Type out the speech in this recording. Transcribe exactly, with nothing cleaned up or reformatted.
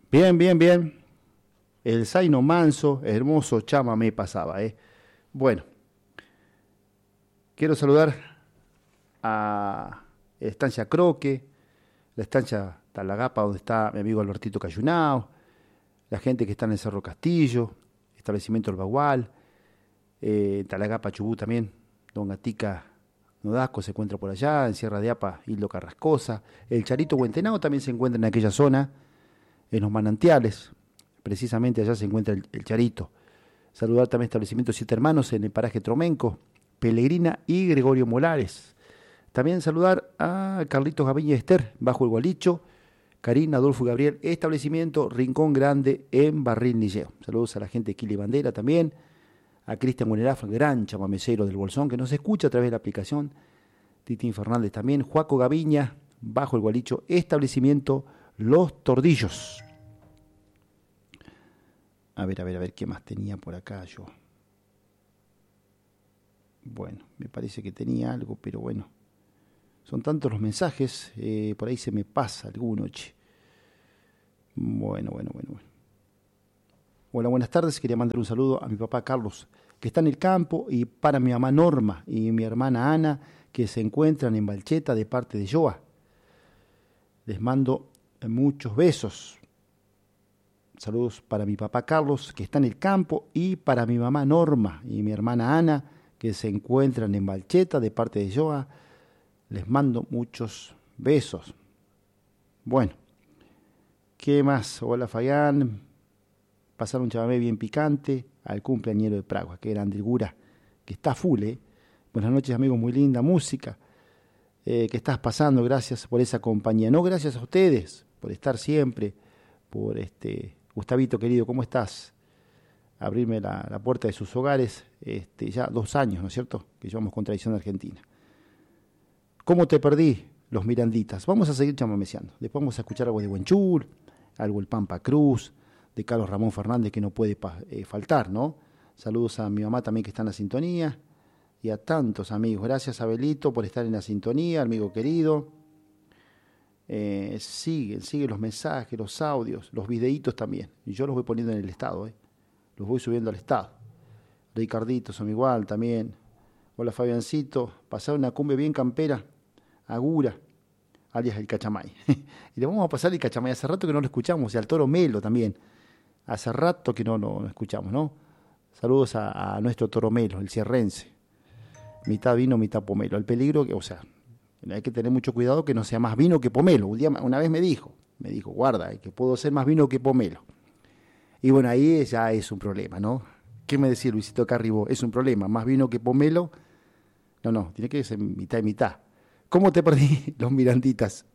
Bien, bien, bien. El Zaino manso, hermoso chama me pasaba, ¿eh? Bueno, quiero saludar a la estancia Croque, la estancia Talagapa, donde está mi amigo Albertito Cayunao, la gente que está en el Cerro Castillo, establecimiento El Bagual, eh, Talagapa Chubú también, Don Gatica Nodasco se encuentra por allá, en Sierra de Apa, Hildo Carrascosa, el Charito Huentenao también se encuentra en aquella zona, en los manantiales, precisamente allá se encuentra el, el Charito. Saludar también establecimiento Siete Hermanos en el paraje Tromenco, Pelegrina y Gregorio Molares. También saludar a Carlitos Gaviña Ester, bajo el Gualicho, Karina, Adolfo y Gabriel, establecimiento Rincón Grande en Barril Liceo. Saludos a la gente de Quili Bandera también, a Cristian Buenerafa, gran chamamecero del Bolsón, que nos escucha a través de la aplicación, Titín Fernández también, Juaco Gaviña, bajo el Gualicho, establecimiento Los Tordillos. A ver, a ver, a ver, ¿qué más tenía por acá yo? Bueno, me parece que tenía algo, pero bueno. Son tantos los mensajes, eh, por ahí se me pasa alguno, che. Bueno, bueno, bueno, bueno. Hola, buenas tardes. Quería mandar un saludo a mi papá Carlos, que está en el campo, y para mi mamá Norma y mi hermana Ana, que se encuentran en Balcheta de parte de Joa. Les mando muchos besos. Saludos para mi papá Carlos, que está en el campo, y para mi mamá Norma y mi hermana Ana, que se encuentran en Balcheta de parte de Joa. Les mando muchos besos. Bueno, ¿qué más? Hola Fayán. Pasar un chamamé bien picante al cumpleañero de Pragua, que era Andrigura, que está full, ¿eh? Buenas noches, amigos, muy linda música eh, que estás pasando. Gracias por esa compañía. No, gracias a ustedes por estar siempre, por este... Gustavito, querido, ¿cómo estás? Abrirme la, la puerta de sus hogares, este, ya dos años, ¿no es cierto?, que llevamos con Tradición Argentina. ¿Cómo te perdí? Los Miranditas. Vamos a seguir chamameceando. Después vamos a escuchar algo de Buenchul, algo del Pampa Cruz, de Carlos Ramón Fernández, que no puede eh, faltar, ¿no? Saludos a mi mamá también, que está en la sintonía, y a tantos amigos. Gracias, Abelito, por estar en la sintonía, amigo querido. Eh, siguen, siguen los mensajes, los audios, los videitos también. Y yo los voy poniendo en el estado, ¿eh? Los voy subiendo al estado. Ricardito, son igual también. Hola, Fabiancito. Pasar una cumbia bien campera. Agura, alias el Cachamay. Y le vamos a pasar el Cachamay. Hace rato que no lo escuchamos. Y al Toro Melo también. Hace rato que no lo no, escuchamos, ¿no? Saludos a, a nuestro Toro Melo, el cierrense. Mitad vino, mitad pomelo. El peligro, que, o sea... hay que tener mucho cuidado que no sea más vino que pomelo. Un día, una vez me dijo, me dijo, guarda, que puedo ser más vino que pomelo. Y bueno, ahí ya es un problema, ¿no? ¿Qué me decía Luisito Carribó? Es un problema, más vino que pomelo. No, no, tiene que ser mitad y mitad. ¿Cómo te perdí? Los Miranditas.